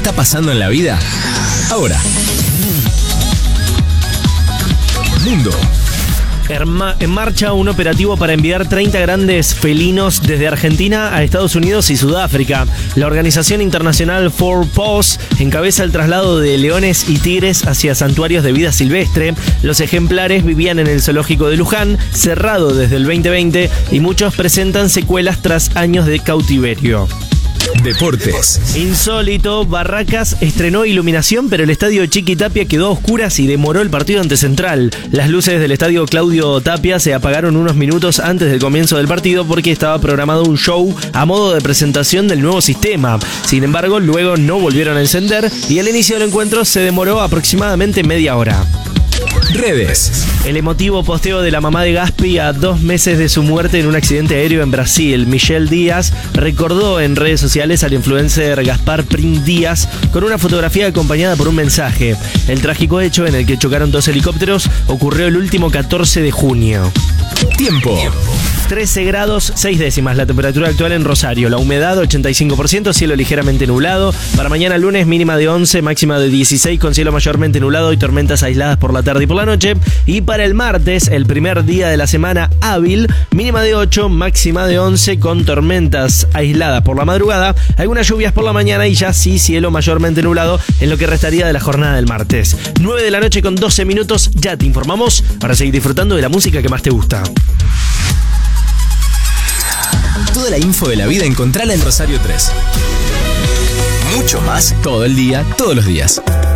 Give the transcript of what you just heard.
está pasando en la vida? Ahora. Mundo. En marcha un operativo para enviar 30 grandes felinos desde Argentina a Estados Unidos y Sudáfrica. La organización internacional 4Paws encabeza el traslado de leones y tigres hacia santuarios de vida silvestre. Los ejemplares vivían en el zoológico de Luján, cerrado desde el 2020, y muchos presentan secuelas tras años de cautiverio. Deportes. Insólito, Barracas estrenó iluminación, pero el estadio Chiqui Tapia quedó a oscuras y demoró el partido ante Central. Las luces del estadio Claudio Tapia se apagaron unos minutos antes del comienzo del partido porque estaba programado un show a modo de presentación del nuevo sistema. Sin embargo, luego no volvieron a encender y el inicio del encuentro se demoró aproximadamente media hora. Redes. El emotivo posteo de la mamá de Gaspi a 2 meses de su muerte en un accidente aéreo en Brasil. Michelle Díaz recordó en redes sociales al influencer Gaspar Prim Díaz con una fotografía acompañada por un mensaje. El trágico hecho en el que chocaron 2 helicópteros ocurrió el último 14 de junio. Tiempo. 13 grados 6 décimas la temperatura actual en Rosario. La humedad 85%, cielo ligeramente nublado. Para mañana lunes mínima de 11, máxima de 16 con cielo mayormente nublado y tormentas aisladas por la tarde y por la noche. Y para el martes, el primer día de la semana hábil, mínima de 8, máxima de 11 con tormentas aisladas por la madrugada. Algunas lluvias por la mañana y ya sí cielo mayormente nublado en lo que restaría de la jornada del martes. 9 de la noche con 12 minutos, ya te informamos para seguir disfrutando de la música que más te gusta. Toda la info de la vida encontrala en Rosario 3. Mucho más todo el día, todos los días.